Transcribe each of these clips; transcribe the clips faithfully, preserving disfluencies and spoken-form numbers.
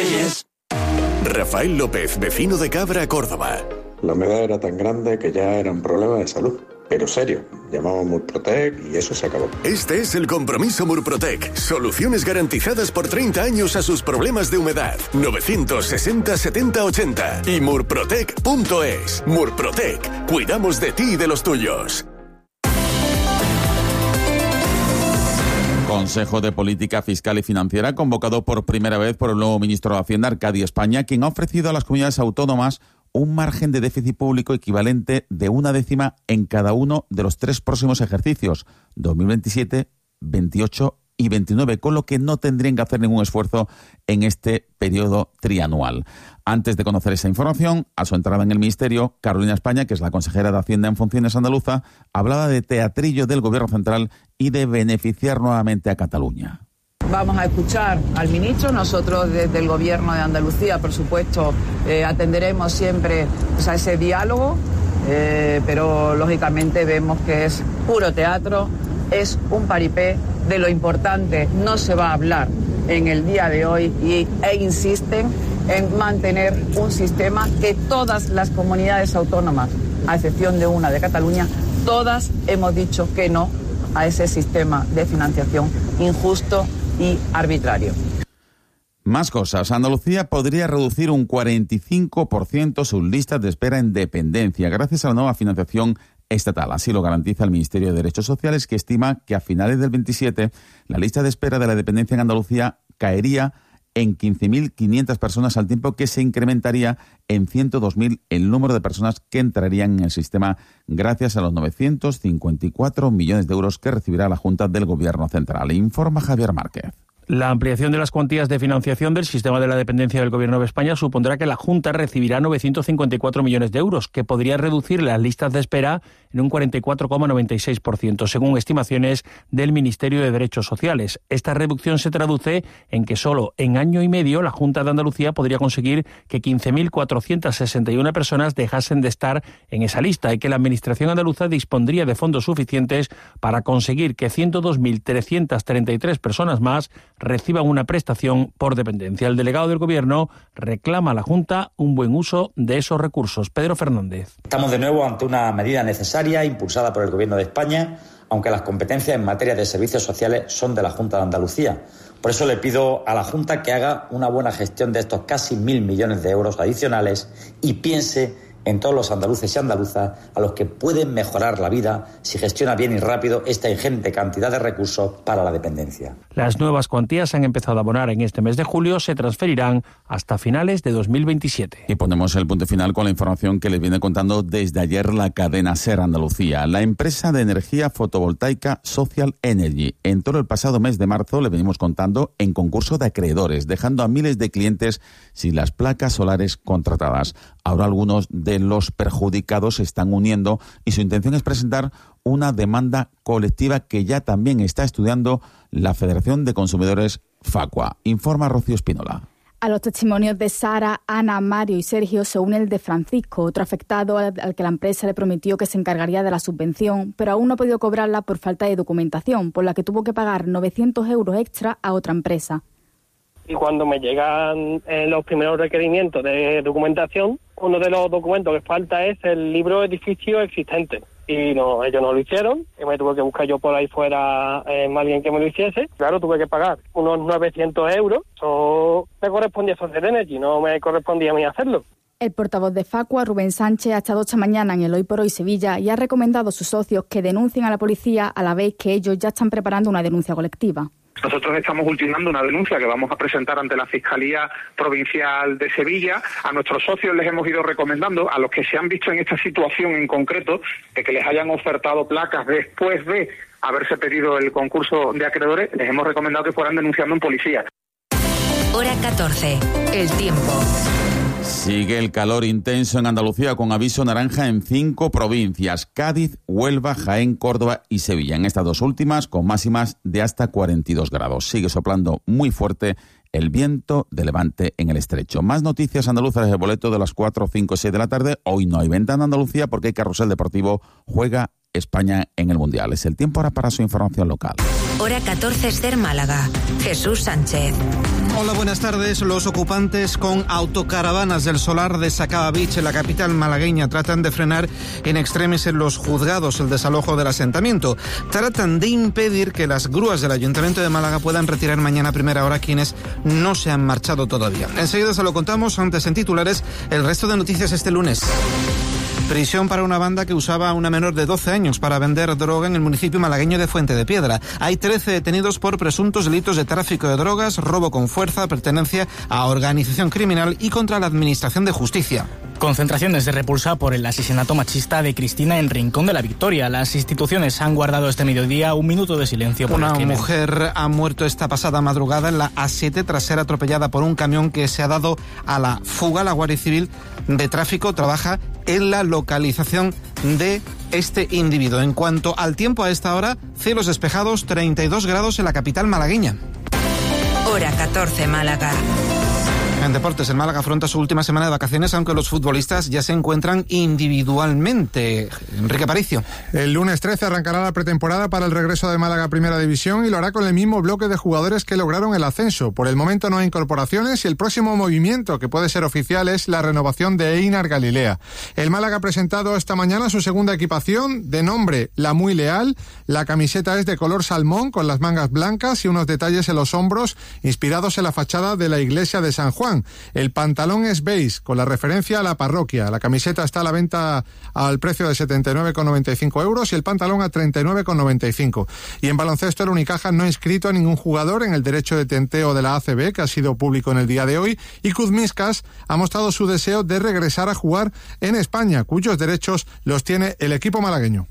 Reyes. Rafael López, vecino de Cabra, Córdoba. La humedad era tan grande que ya era un problema de salud. Pero serio, llamamos Murprotec y eso se acabó. Este es el compromiso Murprotec. Soluciones garantizadas por treinta años a sus problemas de humedad. novecientos sesenta setenta ochenta y murprotec punto es. Murprotec. Cuidamos de ti y de los tuyos. Consejo de Política Fiscal y Financiera convocado por primera vez por el nuevo ministro de Hacienda, Arcadi España, quien ha ofrecido a las comunidades autónomas un margen de déficit público equivalente de una décima en cada uno de los tres próximos ejercicios, dos mil veintisiete, veintiocho y veintinueve, con lo que no tendrían que hacer ningún esfuerzo en este periodo trianual. Antes de conocer esa información, a su entrada en el Ministerio, Carolina España, que es la consejera de Hacienda en funciones andaluza, hablaba de teatrillo del Gobierno central y de beneficiar nuevamente a Cataluña. Vamos a escuchar al ministro. Nosotros desde el Gobierno de Andalucía, por supuesto, eh, atenderemos siempre pues, a ese diálogo, eh, pero lógicamente vemos que es puro teatro, es un paripé. De lo importante no se va a hablar en el día de hoy y, e insisten en mantener un sistema que todas las comunidades autónomas, a excepción de una de Cataluña, todas hemos dicho que no a ese sistema de financiación injusto y arbitrario. Más cosas. Andalucía podría reducir un cuarenta y cinco por ciento sus listas de espera en dependencia gracias a la nueva financiación estatal. Así lo garantiza el Ministerio de Derechos Sociales, que estima que a finales del veintisiete la lista de espera de la dependencia en Andalucía caería en quince mil quinientas personas, al tiempo que se incrementaría en ciento dos mil el número de personas que entrarían en el sistema gracias a los novecientos cincuenta y cuatro millones de euros que recibirá la Junta del Gobierno Central. Informa Javier Márquez. La ampliación de las cuantías de financiación del sistema de la dependencia del Gobierno de España supondrá que la Junta recibirá novecientos cincuenta y cuatro millones de euros, que podría reducir las listas de espera en un cuarenta y cuatro coma noventa y seis por ciento, según estimaciones del Ministerio de Derechos Sociales. Esta reducción se traduce en que solo en año y medio la Junta de Andalucía podría conseguir que quince mil cuatrocientas sesenta y una personas dejasen de estar en esa lista y que la Administración andaluza dispondría de fondos suficientes para conseguir que ciento dos mil trescientas treinta y tres personas más reciban una prestación por dependencia. El delegado del Gobierno reclama a la Junta un buen uso de esos recursos. Pedro Fernández. Estamos de nuevo ante una medida necesaria impulsada por el Gobierno de España, aunque las competencias en materia de servicios sociales son de la Junta de Andalucía. Por eso le pido a la Junta que haga una buena gestión de estos casi mil millones de euros adicionales y piense en todos los andaluces y andaluzas a los que pueden mejorar la vida si gestiona bien y rápido esta ingente cantidad de recursos para la dependencia. Las nuevas cuantías se han empezado a abonar en este mes de julio, se transferirán hasta finales de dos mil veintisiete. Y ponemos el punto final con la información que les viene contando desde ayer la cadena SER Andalucía. La empresa de energía fotovoltaica Social Energy entró el pasado mes de marzo, le venimos contando, en concurso de acreedores, dejando a miles de clientes sin las placas solares contratadas. Ahora algunos de los perjudicados se están uniendo y su intención es presentar una demanda colectiva que ya también está estudiando la Federación de Consumidores Facua. Informa Rocío Espínola. A los testimonios de Sara, Ana, Mario y Sergio se une el de Francisco, otro afectado al que la empresa le prometió que se encargaría de la subvención, pero aún no ha podido cobrarla por falta de documentación, por la que tuvo que pagar novecientos euros extra a otra empresa. Y cuando me llegan eh, los primeros requerimientos de documentación, uno de los documentos que falta es el libro de edificio existente. Y no, ellos no lo hicieron, y me tuve que buscar yo por ahí fuera eh, alguien que me lo hiciese. Claro, tuve que pagar unos novecientos euros. Eso me correspondía a Social Energy, no me correspondía a mí hacerlo. El portavoz de Facua, Rubén Sánchez, ha estado esta mañana en el Hoy por Hoy Sevilla y ha recomendado a sus socios que denuncien a la policía a la vez que ellos ya están preparando una denuncia colectiva. Nosotros estamos ultimando una denuncia que vamos a presentar ante la Fiscalía Provincial de Sevilla. A nuestros socios les hemos ido recomendando, a los que se han visto en esta situación en concreto, de que les hayan ofertado placas después de haberse pedido el concurso de acreedores, les hemos recomendado que fueran denunciando en policía. Hora catorce. El tiempo. Sigue el calor intenso en Andalucía con aviso naranja en cinco provincias: Cádiz, Huelva, Jaén, Córdoba y Sevilla. En estas dos últimas con máximas de hasta cuarenta y dos grados. Sigue soplando muy fuerte el viento de levante en el estrecho. Más noticias andaluzas desde el boleto de las cuatro, cinco, seis de la tarde. Hoy no hay venta en Andalucía porque el carrusel deportivo juega España en el Mundial. Es el tiempo ahora para su información local. Hora catorce, Ser Málaga. Jesús Sánchez. Hola, buenas tardes. Los ocupantes con autocaravanas del solar de Sacaba Beach, en la capital malagueña, tratan de frenar en extremis en los juzgados el desalojo del asentamiento. Tratan de impedir que las grúas del Ayuntamiento de Málaga puedan retirar mañana a primera hora quienes no se han marchado todavía. Enseguida se lo contamos, antes en titulares, el resto de noticias este lunes. Prisión para una banda que usaba a una menor de doce años para vender droga en el municipio malagueño de Fuente de Piedra. Hay trece detenidos por presuntos delitos de tráfico de drogas, robo con fuerza, pertenencia a organización criminal y contra la Administración de Justicia. Concentraciones de repulsa por el asesinato machista de Cristina en Rincón de la Victoria. Las instituciones han guardado este mediodía un minuto de silencio por Una el crimen. mujer ha muerto esta pasada madrugada en la A siete tras ser atropellada por un camión que se ha dado a la fuga. La Guardia Civil de Tráfico trabaja en la localización de este individuo. En cuanto al tiempo, a esta hora, cielos despejados, treinta y dos grados en la capital malagueña. Hora catorce, Málaga. En deportes, el Málaga afronta su última semana de vacaciones, aunque los futbolistas ya se encuentran individualmente. Enrique Aparicio. El lunes trece arrancará la pretemporada para el regreso de Málaga a Primera División y lo hará con el mismo bloque de jugadores que lograron el ascenso. Por el momento no hay incorporaciones y el próximo movimiento que puede ser oficial es la renovación de Einar Galilea. El Málaga ha presentado esta mañana su segunda equipación, de nombre La Muy Leal. La camiseta es de color salmón con las mangas blancas y unos detalles en los hombros inspirados en la fachada de la iglesia de San Juan. El pantalón es beige, con la referencia a la parroquia. La camiseta está a la venta al precio de setenta y nueve con noventa y cinco euros y el pantalón a treinta y nueve con noventa y cinco. Y en baloncesto, el Unicaja no ha inscrito a ningún jugador en el derecho de tenteo de la A C B, que ha sido público en el día de hoy, y Kuzmiskas ha mostrado su deseo de regresar a jugar en España, cuyos derechos los tiene el equipo malagueño.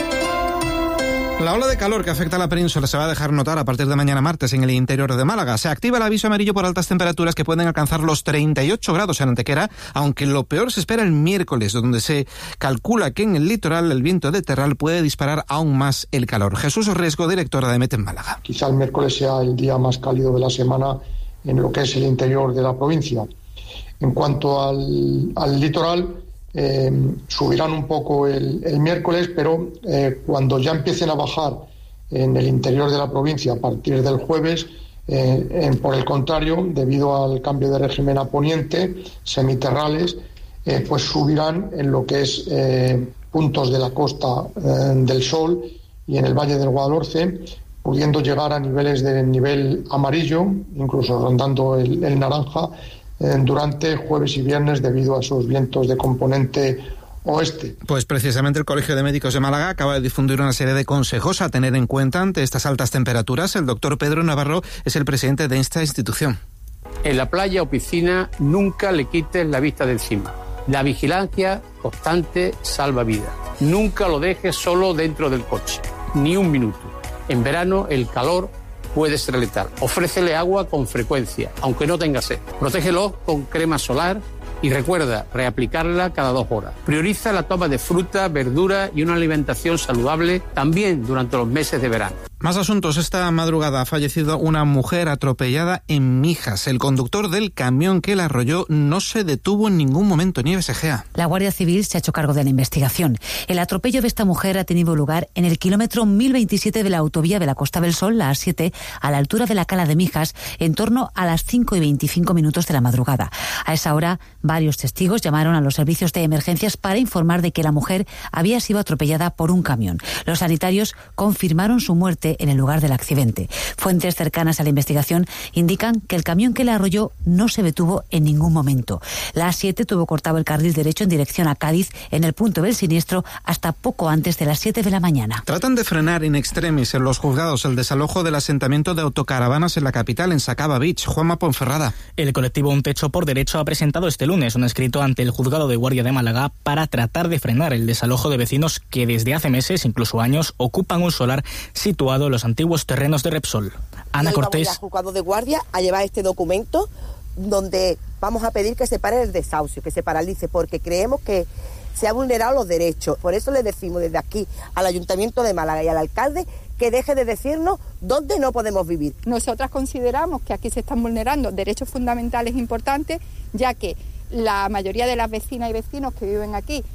La ola de calor que afecta a la península se va a dejar notar a partir de mañana martes en el interior de Málaga. Se activa el aviso amarillo por altas temperaturas que pueden alcanzar los treinta y ocho grados en Antequera, aunque lo peor se espera el miércoles, donde se calcula que en el litoral el viento de terral puede disparar aún más el calor. Jesús Riesgo, director de AEMET en Málaga. Quizá el miércoles sea el día más cálido de la semana en lo que es el interior de la provincia. En cuanto al, al litoral, Eh, subirán un poco el, el miércoles, pero eh, cuando ya empiecen a bajar en el interior de la provincia a partir del jueves, eh, eh, por el contrario, debido al cambio de régimen a poniente, semiterrales, eh, pues subirán en lo que es eh, puntos de la Costa eh, del Sol y en el Valle del Guadalhorce, pudiendo llegar a niveles de nivel amarillo, incluso rondando el, el naranja, durante jueves y viernes debido a esos vientos de componente oeste. Pues precisamente el Colegio de Médicos de Málaga acaba de difundir una serie de consejos a tener en cuenta ante estas altas temperaturas. El doctor Pedro Navarro es el presidente de esta institución. En la playa o piscina nunca le quites la vista de encima. La vigilancia constante salva vidas. Nunca lo dejes solo dentro del coche, ni un minuto. En verano el calor puede ser letal. Ofrécele agua con frecuencia, aunque no tenga sed. Protégelo con crema solar y recuerda reaplicarla cada dos horas. Prioriza la toma de fruta, verdura y una alimentación saludable también durante los meses de verano. Más asuntos. Esta madrugada ha fallecido una mujer atropellada en Mijas. El conductor del camión que la arrolló no se detuvo en ningún momento. Nieves Egea. La Guardia Civil se ha hecho cargo de la investigación. El atropello de esta mujer ha tenido lugar en el kilómetro mil veintisiete de la autovía de la Costa del Sol, la A siete, a la altura de la Cala de Mijas, en torno a las cinco y veinticinco minutos de la madrugada. A esa hora, varios testigos llamaron a los servicios de emergencias para informar de que la mujer había sido atropellada por un camión. Los sanitarios confirmaron su muerte en el lugar del accidente. Fuentes cercanas a la investigación indican que el camión que la arrolló no se detuvo en ningún momento. La A siete tuvo cortado el carril derecho en dirección a Cádiz en el punto del siniestro hasta poco antes de las siete de la mañana. Tratan de frenar in extremis en los juzgados el desalojo del asentamiento de autocaravanas en la capital, en Sacaba Beach. Juanma Ponferrada. El colectivo Un Techo por Derecho ha presentado este lunes un escrito ante el Juzgado de Guardia de Málaga para tratar de frenar el desalojo de vecinos que desde hace meses, incluso años, ocupan un solar situado en los antiguos terrenos de Repsol. Ana Cortés. Vamos al Juzgado de Guardia a llevar este documento donde vamos a pedir que se pare el desahucio, que se paralice, porque creemos que se han vulnerado los derechos. Por eso le decimos desde aquí al Ayuntamiento de Málaga y al alcalde que deje de decirnos dónde no podemos vivir. Nosotras consideramos que aquí se están vulnerando derechos fundamentales importantes, ya que la mayoría de las vecinas y vecinos que viven aquí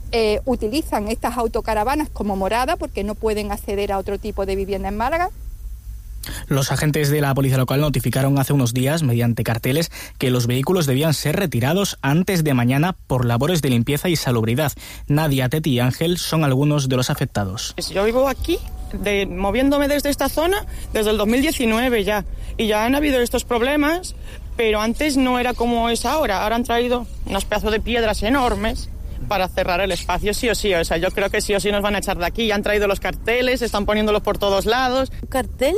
eh, utilizan estas autocaravanas como morada porque no pueden acceder a otro tipo de vivienda en Málaga. Los agentes de la policía local notificaron hace unos días, mediante carteles, que los vehículos debían ser retirados antes de mañana por labores de limpieza y salubridad. Nadia, Teti y Ángel son algunos de los afectados. Yo vivo aquí, de, moviéndome desde esta zona, desde el dos mil diecinueve ya, y ya han habido estos problemas, pero antes no era como es ahora. Ahora han traído unos pedazos de piedras enormes para cerrar el espacio sí o sí. O sea, yo creo que sí o sí nos van a echar de aquí. Ya han traído los carteles, están poniéndolos por todos lados. ¿Un cartel?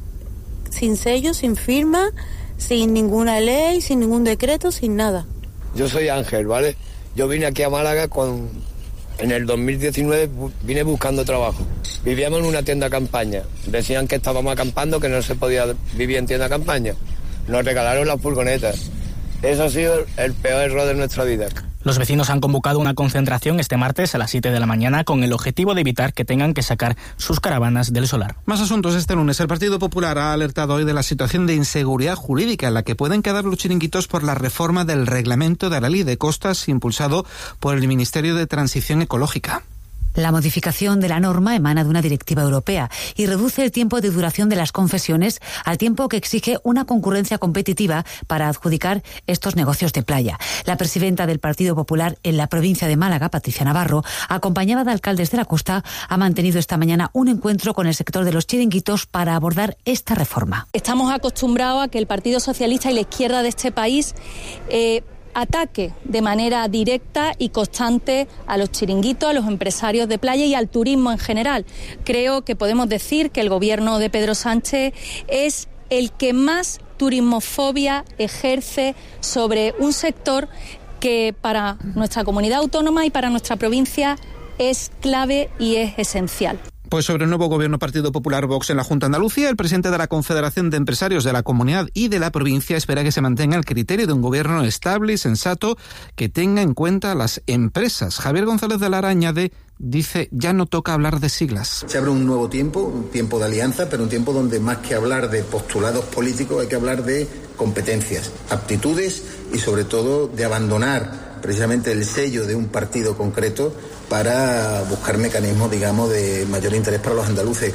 Sin sello, sin firma, sin ninguna ley, sin ningún decreto, sin nada. Yo soy Ángel, ¿vale? Yo vine aquí a Málaga con... En el dos mil diecinueve vine buscando trabajo. Vivíamos en una tienda campaña. Decían que estábamos acampando, que no se podía vivir en tienda campaña. Nos regalaron las furgonetas. Eso ha sido el peor error de nuestra vida. Los vecinos han convocado una concentración este martes a las siete de la mañana con el objetivo de evitar que tengan que sacar sus caravanas del solar. Más asuntos este lunes. El Partido Popular ha alertado hoy de la situación de inseguridad jurídica en la que pueden quedar los chiringuitos por la reforma del reglamento de la ley de costas impulsado por el Ministerio de Transición Ecológica. La modificación de la norma emana de una directiva europea y reduce el tiempo de duración de las concesiones al tiempo que exige una concurrencia competitiva para adjudicar estos negocios de playa. La presidenta del Partido Popular en la provincia de Málaga, Patricia Navarro, acompañada de alcaldes de la costa, ha mantenido esta mañana un encuentro con el sector de los chiringuitos para abordar esta reforma. Estamos acostumbrados a que el Partido Socialista y la izquierda de este país eh, ataque de manera directa y constante a los chiringuitos, a los empresarios de playa y al turismo en general. Creo que podemos decir que el gobierno de Pedro Sánchez es el que más turismofobia ejerce sobre un sector que para nuestra comunidad autónoma y para nuestra provincia es clave y es esencial. Pues sobre el nuevo gobierno Partido Popular Vox en la Junta de Andalucía, el presidente de la Confederación de Empresarios de la Comunidad y de la provincia espera que se mantenga el criterio de un gobierno estable y sensato que tenga en cuenta a las empresas. Javier González de Lara añade, dice, ya no toca hablar de siglas. Se abre un nuevo tiempo, un tiempo de alianza, pero un tiempo donde más que hablar de postulados políticos hay que hablar de competencias, aptitudes y sobre todo de abandonar precisamente el sello de un partido concreto para buscar mecanismos, digamos, de mayor interés para los andaluces.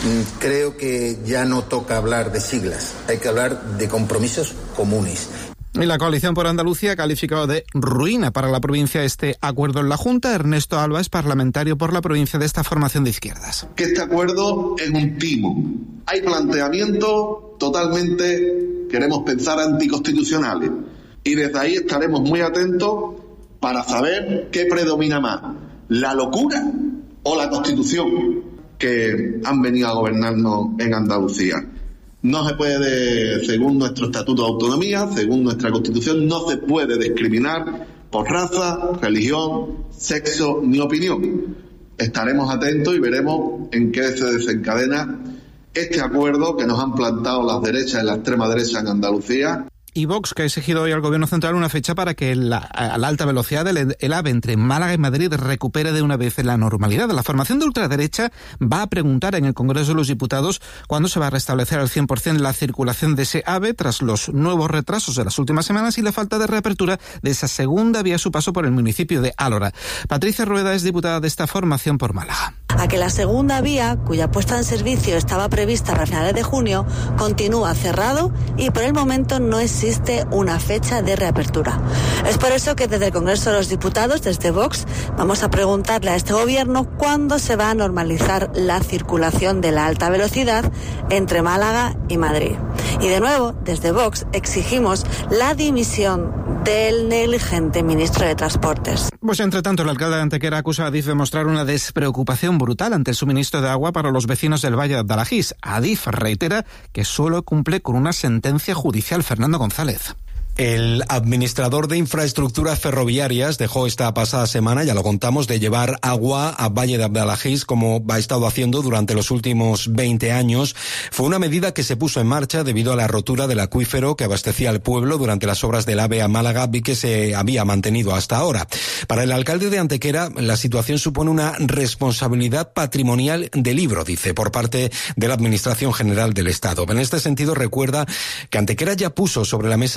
Creo que ya no toca hablar de siglas, hay que hablar de compromisos comunes. Y la Coalición por Andalucía ha calificado de ruina para la provincia este acuerdo en la Junta. Ernesto Alba es parlamentario por la provincia de esta formación de izquierdas. Que este acuerdo es un timo. Hay planteamientos totalmente, queremos pensar, anticonstitucionales. Y desde ahí estaremos muy atentos para saber qué predomina más, la locura o la Constitución que han venido a gobernarnos en Andalucía. No se puede, según nuestro Estatuto de Autonomía, según nuestra Constitución, no se puede discriminar por raza, religión, sexo ni opinión. Estaremos atentos y veremos en qué se desencadena este acuerdo que nos han plantado las derechas y la extrema derecha en Andalucía. Y Vox, que ha exigido hoy al Gobierno Central una fecha para que la, a la alta velocidad el, el AVE entre Málaga y Madrid recupere de una vez la normalidad. La formación de ultraderecha va a preguntar en el Congreso de los Diputados cuándo se va a restablecer al cien por ciento la circulación de ese AVE tras los nuevos retrasos de las últimas semanas y la falta de reapertura de esa segunda vía a su paso por el municipio de Álora. Patricia Rueda es diputada de esta formación por Málaga. A que la segunda vía, cuya puesta en servicio estaba prevista para finales de junio, continúa cerrado y por el momento no existe existe una fecha de reapertura. Es por eso que desde el Congreso de los Diputados, desde Vox, vamos a preguntarle a este gobierno cuándo se va a normalizar la circulación de la alta velocidad entre Málaga y Madrid. Y de nuevo, desde Vox, exigimos la dimisión del negligente ministro de Transportes. Pues entre tanto, el alcalde de Antequera acusa a Adif de mostrar una despreocupación brutal ante el suministro de agua para los vecinos del Valle de Adalagís. Adif reitera que solo cumple con una sentencia judicial. Fernando González. El administrador de infraestructuras ferroviarias dejó esta pasada semana, ya lo contamos, de llevar agua a Valle de Abdalajís como ha estado haciendo durante los últimos veinte años. Fue una medida que se puso en marcha debido a la rotura del acuífero que abastecía al pueblo durante las obras del AVE a Málaga y que se había mantenido hasta ahora. Para el alcalde de Antequera, la situación supone una responsabilidad patrimonial de libro, dice, por parte de la Administración General del Estado. En este sentido, recuerda que Antequera ya puso sobre la mesa una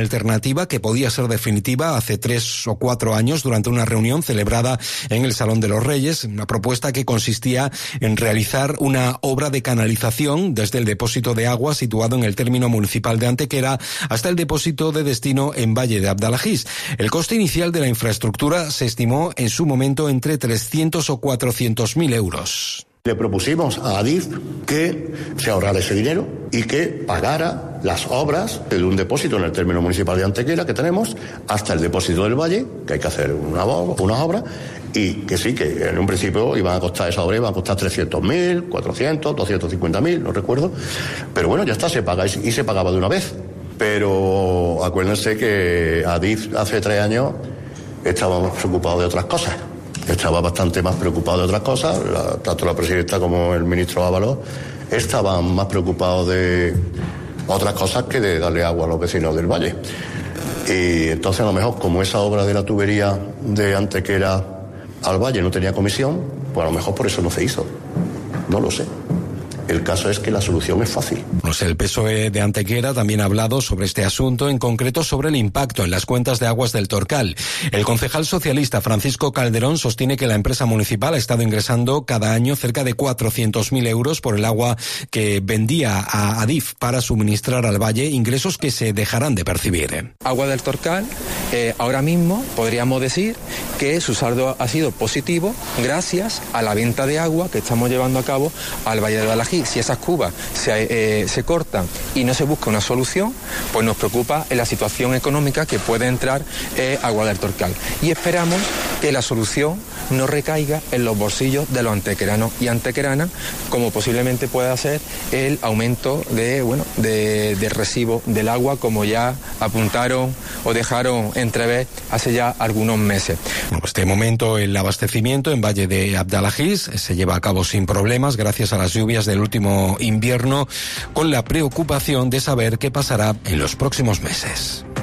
alternativa que podía ser definitiva hace tres o cuatro años durante una reunión celebrada en el Salón de los Reyes, una propuesta que consistía en realizar una obra de canalización desde el depósito de agua situado en el término municipal de Antequera hasta el depósito de destino en Valle de Abdalajís. El coste inicial de la infraestructura se estimó en su momento entre trescientos o cuatrocientos mil euros. Le propusimos a Adif que se ahorrara ese dinero y que pagara las obras de un depósito en el término municipal de Antequera que tenemos hasta el depósito del Valle, que hay que hacer una, unas obras, y que sí, que en un principio iban a costar esa obra, iban a costar trescientos mil, cuatrocientos, doscientos cincuenta mil, no recuerdo, pero bueno, ya está, se paga y se pagaba de una vez. Pero acuérdense que Adif hace tres años estábamos preocupados de otras cosas. Estaba bastante más preocupado de otras cosas, la, tanto la presidenta como el ministro Ábalos estaban más preocupados de otras cosas que de darle agua a los vecinos del Valle. Y entonces a lo mejor, como esa obra de la tubería de Antequera al Valle no tenía comisión, pues a lo mejor por eso no se hizo. No lo sé. El caso es que la solución es fácil. Pues el P S O E de Antequera también ha hablado sobre este asunto, en concreto sobre el impacto en las cuentas de aguas del Torcal. El concejal socialista Francisco Calderón sostiene que la empresa municipal ha estado ingresando cada año cerca de cuatrocientos mil euros por el agua que vendía a Adif para suministrar al Valle, ingresos que se dejarán de percibir. Agua del Torcal, eh, ahora mismo podríamos decir que su saldo ha sido positivo gracias a la venta de agua que estamos llevando a cabo al Valle de Abdalajís. Si esas cubas se, eh, se cortan y no se busca una solución, pues nos preocupa en la situación económica que puede entrar eh, Agua del Torcal. Y esperamos que la solución no recaiga en los bolsillos de los antequeranos y antequeranas, como posiblemente pueda ser el aumento de, bueno, de, de recibo del agua, como ya apuntaron o dejaron entrever hace ya algunos meses. Bueno, pues de momento el abastecimiento en Valle de Abdalajís se lleva a cabo sin problemas gracias a las lluvias del último invierno, con la preocupación de saber qué pasará en los próximos meses.